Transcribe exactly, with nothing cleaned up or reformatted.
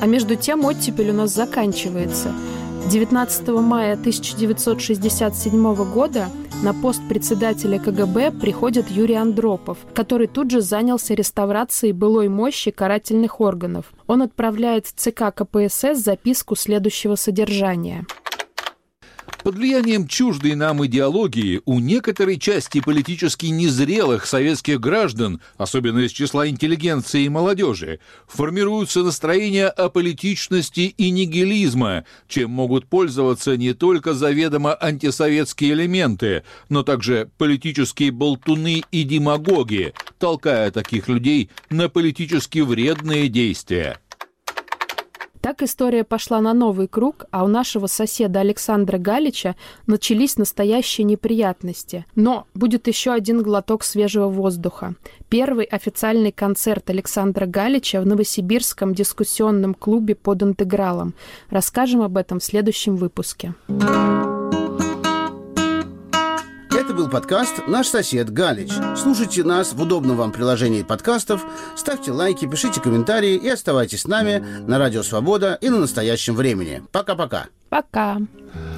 А между тем оттепель у нас заканчивается. девятнадцатого мая тысяча девятьсот шестьдесят седьмого года на пост председателя ка гэ бэ приходит Юрий Андропов, который тут же занялся реставрацией былой мощи карательных органов. Он отправляет в цэ ка ка пэ эс эс записку следующего содержания. Под влиянием чуждой нам идеологии у некоторой части политически незрелых советских граждан, особенно из числа интеллигенции и молодежи, формируются настроения аполитичности и нигилизма, чем могут пользоваться не только заведомо антисоветские элементы, но также политические болтуны и демагоги, толкая таких людей на политически вредные действия. Так история пошла на новый круг, а у нашего соседа Александра Галича начались настоящие неприятности. Но будет еще один глоток свежего воздуха. Первый официальный концерт Александра Галича в Новосибирском дискуссионном клубе под интегралом. Расскажем об этом в следующем выпуске. Это был подкаст «Наш сосед Галич». Слушайте нас в удобном вам приложении подкастов, ставьте лайки, пишите комментарии и оставайтесь с нами на Радио Свобода и на Настоящем времени. Пока-пока. Пока.